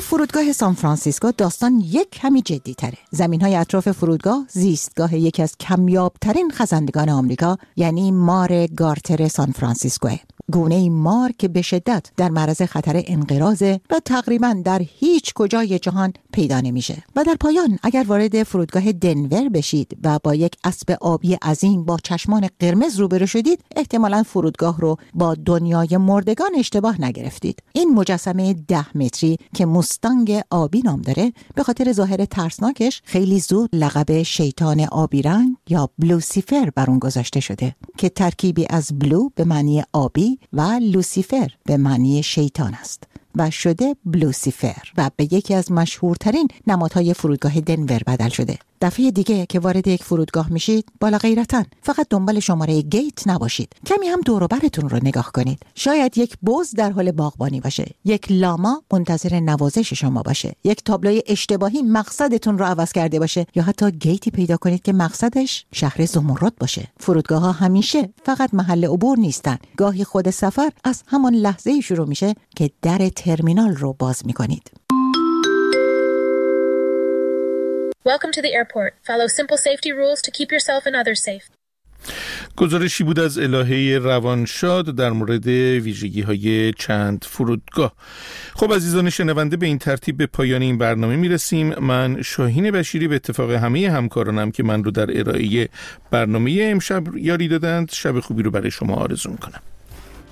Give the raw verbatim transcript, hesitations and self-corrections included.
فرودگاه سان فرانسیسکو داستان یک کمی جدی تره. زمین‌های اطراف فرودگاه زیستگاه یکی از کمیاب‌ترین خزندگان آمریکا یعنی مار گارتر سان فرانسیسکوه. گونه مار که به شدت در معرض خطر انقراضه و تقریباً در هیچ کجای جهان پیدا نمیشه. و در پایان اگر وارد فرودگاه دنور بشید و با یک اسب آبی عظیم با چشمان قرمز روبرو شدید، احتمالاً فرودگاه رو با دنیای مردگان اشتباه نگرفتید. این مجسمه ده متری که موستانگ آبی نام داره به خاطر ظاهر ترسناکش خیلی زود لقب شیطان آبی رنگ یا بلوسیفر بر اون گذاشته شده که ترکیبی از بلو به معنی آبی و لوسیفر به معنی شیطان است و شده بلوسیفر و به یکی از مشهورترین نمادهای فرودگاه دنور بدل شده. دفعه دیگه که وارد یک فرودگاه میشید بالا غیرتاً فقط دنبال شماره گیت نباشید، کمی هم دور و برتون رو نگاه کنید. شاید یک بز در حال باغبانی باشه، یک لاما منتظر نوازش شما باشه، یک تابلوی اشتباهی مقصدتون رو عوض کرده باشه یا حتی گیتی پیدا کنید که مقصدش شهر زمرد باشه. فرودگاه ها همیشه فقط محل عبور نیستن، گاهی خود سفر از همان لحظه‌ای شروع میشه که در ترمینال رو باز میکنید. Welcome to the airport. Follow simple safety rules to keep yourself and others safe. گزارشی بود از الهه روانشاد در مورد ویژگی‌های چند فرودگاه. خب عزیزان شنونده، به این ترتیب به پایان این برنامه میرسیم. من شاهین بشیری به اتفاق همه همکارانم که من رو در ارائه برنامه امشب یاری دادند، شب خوبی رو برای شما آرزو میکنم.